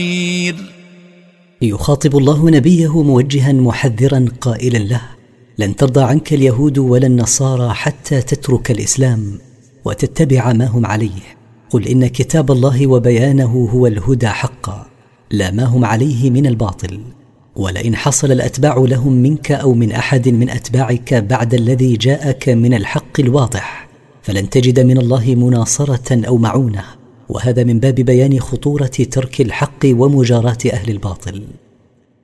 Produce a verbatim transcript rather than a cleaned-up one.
يخاطب الله نبيه موجها محذرا قائلا له: لن ترضى عنك اليهود ولا النصارى حتى تترك الإسلام وتتبع ما هم عليه. قل إن كتاب الله وبيانه هو الهدى حقا، لا ما هم عليه من الباطل. ولئن حصل الأتباع لهم منك أو من أحد من أتباعك بعد الذي جاءك من الحق الواضح فلن تجد من الله مناصرة أو معونة. وهذا من باب بيان خطورة ترك الحق ومجاراة أهل الباطل.